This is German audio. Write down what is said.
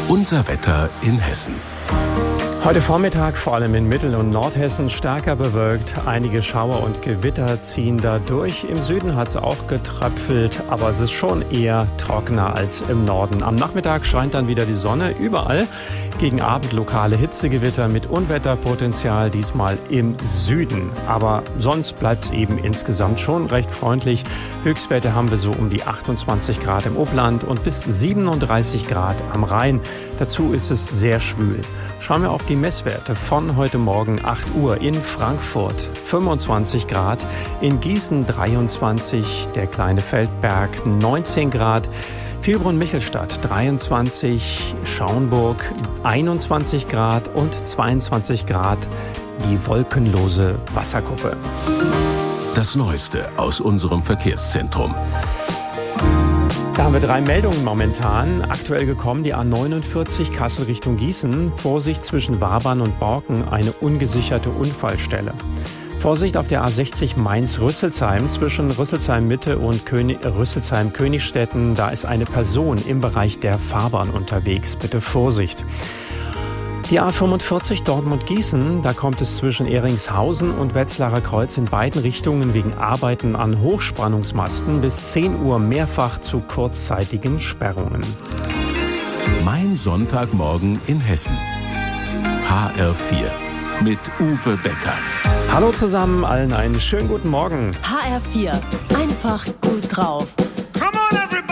Unser Wetter in Hessen. Heute Vormittag vor allem in Mittel- und Nordhessen stärker bewölkt. Einige Schauer und Gewitter ziehen da durch. Im Süden hat es auch getröpfelt, aber es ist schon eher trockener als im Norden. Am Nachmittag scheint dann wieder die Sonne überall. Gegen Abend lokale Hitzegewitter mit Unwetterpotenzial, diesmal im Süden. Aber sonst bleibt es eben insgesamt schon recht freundlich. Höchstwerte haben wir so um die 28 Grad im Upland und bis 37 Grad am Rhein. Dazu ist es sehr schwül. Schauen wir auf die Messwerte von heute Morgen 8 Uhr in Frankfurt 25 Grad, in Gießen 23, der kleine Feldberg 19 Grad, Vilbronn-Michelstadt 23, Schaumburg 21 Grad und 22 Grad die wolkenlose Wasserkuppe. Das Neueste aus unserem Verkehrszentrum. Da haben wir 3 Meldungen momentan. Aktuell gekommen, die A49 Kassel Richtung Gießen. Vorsicht zwischen Wabern und Borken, eine ungesicherte Unfallstelle. Vorsicht auf der A60 Mainz-Rüsselsheim zwischen Rüsselsheim-Mitte und Rüsselsheim-Königstetten. Da ist eine Person im Bereich der Fahrbahn unterwegs. Bitte Vorsicht. Die A45 Dortmund-Gießen, da kommt es zwischen Ehringshausen und Wetzlarer Kreuz in beiden Richtungen wegen Arbeiten an Hochspannungsmasten bis 10 Uhr mehrfach zu kurzzeitigen Sperrungen. Mein Sonntagmorgen in Hessen. HR4 mit Uwe Becker. Hallo zusammen, allen einen schönen guten Morgen. HR4, einfach gut drauf. Come on, everybody!